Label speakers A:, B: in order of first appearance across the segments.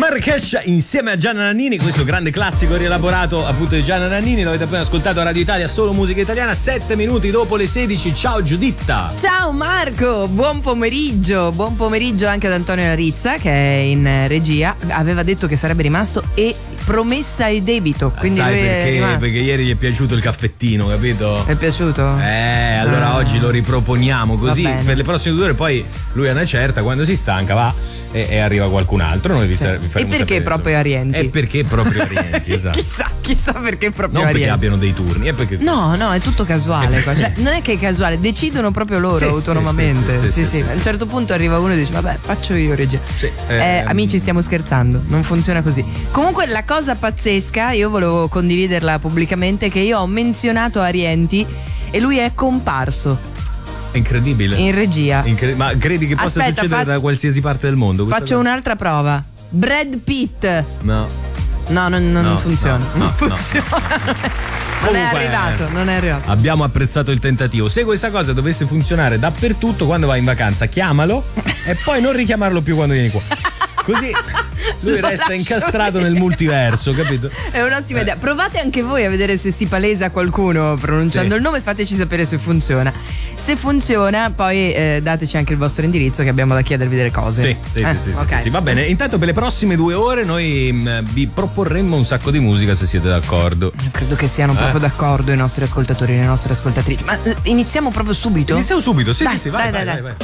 A: Marrakesh insieme a Gianna Nannini, questo grande classico rielaborato appunto di Gianna Nannini, l'avete appena ascoltato a Radio Italia, solo musica italiana, 7 minuti dopo le 16. Ciao Giuditta.
B: Ciao Marco, buon pomeriggio anche ad Antonio Larizza che è in regia, aveva detto che sarebbe rimasto e promessa e debito, quindi
A: sai
B: lui
A: perché?
B: è rimasto.
A: Perché ieri gli è piaciuto il caffettino, capito?
B: È piaciuto?
A: Allora oggi lo riproponiamo così per le prossime 2 ore, poi lui a una certa, quando si stanca va e arriva qualcun altro, noi vi faremo
B: E perché
A: sapere,
B: proprio a Rienti?
A: E perché proprio a Rienti, esatto.
B: chissà perché proprio
A: non
B: a
A: perché
B: Rienti.
A: abbiano dei turni, è perché
B: No, è tutto casuale qua. Cioè, non è che è casuale, decidono proprio loro
A: Sì,
B: autonomamente.
A: sì.
B: A un certo punto arriva uno e dice vabbè, faccio io regia.
A: Sì,
B: amici, stiamo scherzando, non funziona così. Comunque la cosa pazzesca, io volevo condividerla pubblicamente, che io ho menzionato a Rienti e lui è comparso
A: è incredibile.
B: in regia.
A: Ma credi che possa succedere da qualsiasi parte del mondo?
B: Faccio un'altra prova. Brad Pitt.
A: No,
B: non funziona.
A: no.
B: Non è arrivato.
A: Abbiamo apprezzato il tentativo. Se questa cosa dovesse funzionare dappertutto, quando vai in vacanza chiamalo e poi non richiamarlo più quando vieni qua. Così lui resta incastrato nel multiverso, capito?
B: È un'ottima idea. Provate anche voi a vedere se si palesa qualcuno pronunciando il nome, fateci sapere se funziona. Se funziona, poi dateci anche il vostro indirizzo, che abbiamo da chiedervi delle cose.
A: Sì, va bene. Intanto per le prossime 2 ore noi vi proporremo un sacco di musica, se siete d'accordo.
B: Io credo che siano proprio d'accordo i nostri ascoltatori e le nostre ascoltatrici. Ma iniziamo proprio subito?
A: Iniziamo subito, sì,
B: Dai.
A: vai.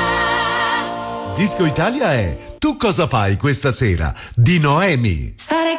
C: Disco Italia è Tu cosa fai questa sera? Di Noemi.